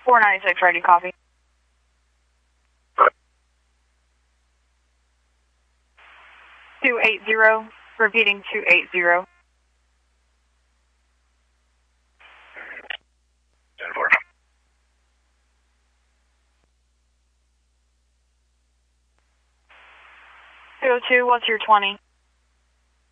496 ready, copy. Repeating 280. 10-4. 202, what's your 20?